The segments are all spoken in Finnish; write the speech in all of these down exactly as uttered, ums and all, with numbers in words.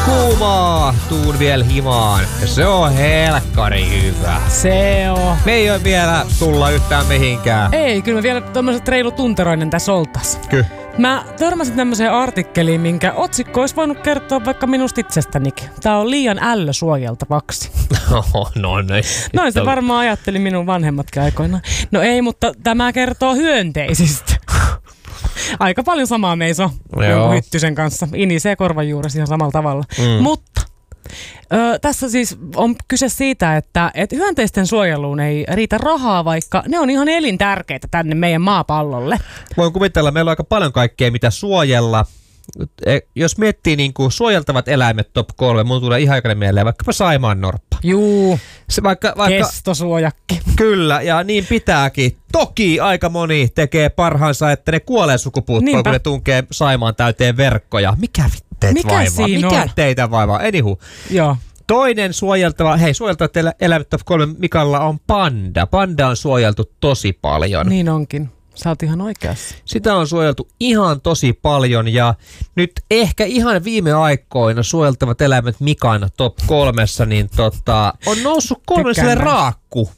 Kuumaa, tuun vielä himaan. Se on helkkari hyvä. Se on. Me ei ole vielä tulla yhtään mihinkään. Ei, kyllä me vielä tommoset reilu tunteroinen tässä oltais. Kyllä. Mä törmäsin tämmöiseen artikkeliin, minkä otsikko olisi voinut kertoa vaikka minusta itsestänikin. Tää on liian ällösuojeltavaksi. no niin. Noin se varmaan ajatteli minun vanhemmatkin aikoinaan. No ei, mutta tämä kertoo hyönteisistä. Aika paljon samaa meiso jonkun Hyttysen kanssa. Inisee korvanjuuressa ihan samalla tavalla. Mm. Mutta ö, tässä siis on kyse siitä, että et hyönteisten suojeluun ei riitä rahaa, vaikka ne on ihan elintärkeitä tänne meidän maapallolle. Voin kuvitella, meillä on aika paljon kaikkea, mitä suojella. Jos miettii niin kuin suojeltavat eläimet top kolme, mun tulee ihan aikana mieleen vaikkapa saimaannorppa. Juu, se vaikka, vaikka, kestosuojakki. Kyllä, ja niin pitääkin. Toki aika moni tekee parhaansa, että ne kuolee sukupuuttoon, kun ne tunkee saimaan täyteen verkkoja. Mikä vitteet Mikä vaivaa? Mikä on? teitä vaivaa? Anywho. Joo. Toinen suojeltava, hei suojeltavat eläimet top kolme Mikalla on panda. Panda on suojeltu tosi paljon. Niin onkin. Sä oot ihan oikeassa. Sitä on suojeltu ihan tosi paljon ja nyt ehkä ihan viime aikoina suojeltavat eläimet Mikan top kolmessa niin tota, on noussut kolmelle raakku.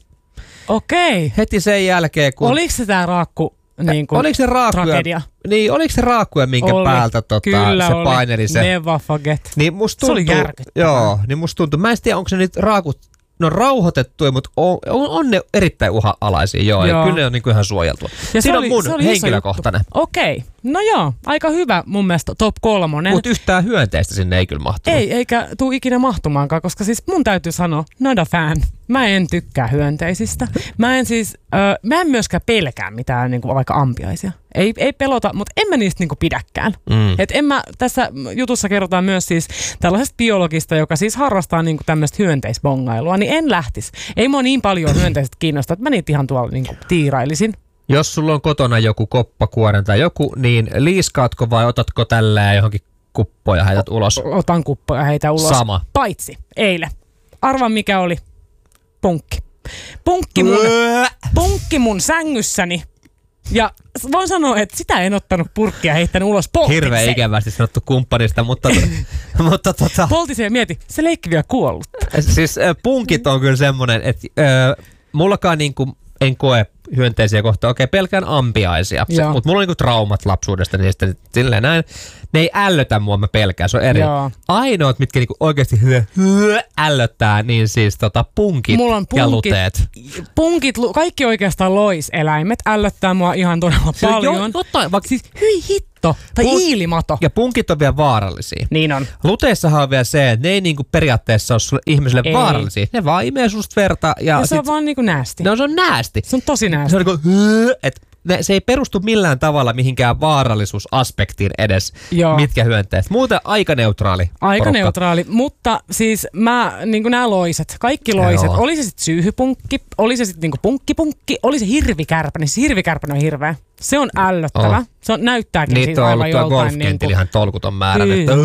Okei. Heti sen jälkeen kun... Oliko se tää raakku niin kuin oliko se raakkuja, tragedia? Niin, oliko se raakkuja, minkä oli. päältä tota, Kyllä se oli. paineli se? Never forget. Niin musta tuntuu, se oli järkyttävää. Joo, niin musta tuntuu. Mä en tiedä, onko se nyt raakut no rauhoitettuja, mutta on, on, on ne erittäin uha-alaisia, joo, joo. Ja kyllä ne on niinku ihan suojeltua. Ja siinä on mun henkilökohtainen. Okei, no joo, aika hyvä mun mielestä top kolmonen. Mutta yhtään hyönteistä sinne ei kyllä mahtunut. Ei, eikä tuu ikinä mahtumaankaan, koska siis mun täytyy sanoa, not a fan. Mä en tykkää hyönteisistä. Mä en siis, äh, mä en myöskään pelkää mitään niinku vaikka ampiaisia. Ei, ei pelota, mutta en mä niistä niinku pidäkään. Mm. Et en mä, tässä jutussa kerrotaan myös siis tällaisesta biologista, joka siis harrastaa niinku tämmöistä hyönteisbongailua, niin en lähtisi. Ei mua niin paljon hyönteiset kiinnostaa, että mä niitä ihan tuolla niinku tiirailisin. Jos sulla on kotona joku koppakuoren tai joku, niin liiskaatko vai otatko tällä johonkin kuppoon ja heität ulos? Otan kuppoja ja heitä ulos. Sama. Paitsi eilen. Arva mikä oli? Punkki. Punkki mun, punkki mun sängyssäni. Ja voin sanoa, että sitä en ottanut purkkia ja heittänyt ulos. Poltin Hirveän sen. ikävästi sanottu kumppanista, mutta... mutta tota, poltin sen ja mieti, se leikki vielä kuollut. Siis äh, punkit on kyllä semmoinen, että äh, mullakaan niinku en koe hyönteisiä kohtaan. Okei, pelkään ampiaisia. Mutta mulla on niinku traumat lapsuudesta niistä. Silleen näin. Ne ei ällötä mua, mä pelkään. Se on eri. Joo. Ainoat, mitkä niinku oikeasti hyö, hyö, ällöttää, niin siis tota, punkit, punkit ja luteet. Punkit, kaikki oikeastaan loiseläimet ällöttää mua ihan todella siis paljon. Jotain, vaikka siis hyi hitto tai Punk- iilimato. Ja punkit on vielä vaarallisia. Niin on. Luteissahan on vielä se, että ne ei niinku periaatteessa ole sulle ihmiselle ei. vaarallisia. Ne vaan imee susta verta. Ja, ja se sit, on vaan niinku näästi. No se on näästi. Se on tosi näästi. Se on niinku, että ne, se ei perustu millään tavalla mihinkään vaarallisuusaspektiin edes, joo. Mitkä hyönteet. Muuten aika neutraali. Aika porukka. neutraali, mutta siis mä, niinku nämä loiset, kaikki loiset, joo. Oli se sitten syyhypunkki, oli se sitten niinku punkkipunkki, oli se hirvikärpä, niin se hirvikärpä on hirveä. Se on ällöttävä. Oh. Se on, näyttääkin niitä siis on aivan joltain. Niitä on ollut golfkentillä ihan tolkuton määrä.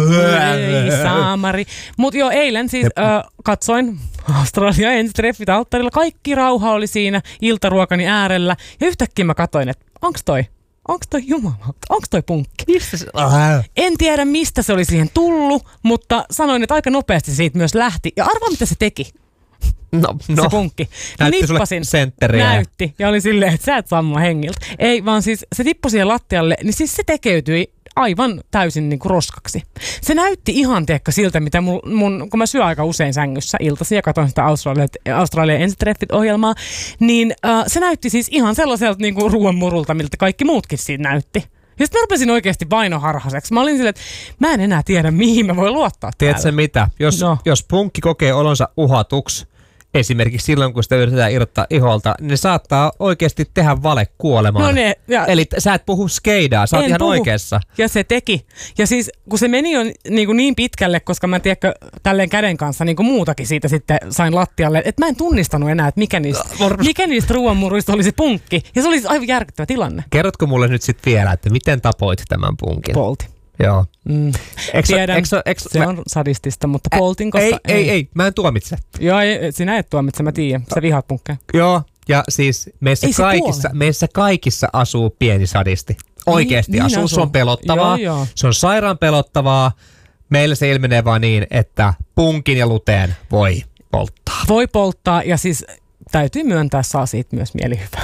Ei saamari. Mutta joo, eilen siis äh, katsoin Australia ensitreffit alttarilla. Kaikki rauha oli siinä iltaruokani äärellä. Ja yhtäkkiä mä katsoin, että onks toi? Onks toi jumalauta? Onks toi punkki? Mistä se? En tiedä, mistä se oli siihen tullut, mutta sanoin, että aika nopeasti siitä myös lähti. Ja arvaa, mitä se teki. No, no. Se punkki. Näytti nippasin, sentteriä. Näytti. Ja oli silleen, että sä et saa mua hengiltä. Ei, vaan siis se tippui siihen lattialle, niin siis se tekeytyi aivan täysin niin kuin roskaksi. Se näytti ihan tiekka siltä, mitä mun, mun, kun mä syön aika usein sängyssä iltaisin ja katson sitä Australia, Australian ensitreffit-ohjelmaa, niin äh, se näytti siis ihan sellaiselta niin kuin ruoanmurulta, miltä kaikki muutkin siinä näytti. Ja sitten mä rupesin oikeasti vainoharhaseksi. Mä olin silleen, että mä en enää tiedä, mihin mä voin luottaa täällä. Tiedätkö mitä? Jos, no. jos punkki kokee olonsa uhatuksi, esimerkiksi silloin, kun sitä yritetään irrottaa iholta, niin ne saattaa oikeasti tehdä valekuolemaan. No ne, ja eli sä et puhu skeidaa, sä oot ihan puhu. oikeassa. Ja se teki. Ja siis kun se meni jo niin, kuin niin pitkälle, koska mä tiedätkö tälleen käden kanssa niin kuin muutakin siitä sitten sain lattialle, että mä en tunnistanut enää, että mikä niistä, mikä niistä ruoanmuruista oli se punkki. Ja se oli aivan järkyttävä tilanne. Kerrotko mulle nyt sitten vielä, että miten tapoit tämän punkin? Polti. Joo. Mm. Eks, Tiedän, eks, eks, se mä, on sadistista, mutta poltin, koska... Ei, ei, ei, ei, mä en tuomitse. Joo, ei, sinä et tuomitse, mä tiedän. Sä vihaat punkkeja. Joo, ja siis meissä kaikissa, meissä kaikissa asuu pieni sadisti. Oikeesti niin, asuu. Niin asuu. Se on pelottavaa. Joo, joo. Se on sairaan pelottavaa. Meillä se ilmenee vaan niin, että punkin ja luteen voi polttaa. Voi polttaa ja siis täytyy myöntää, saa siitä myös mielihyvää.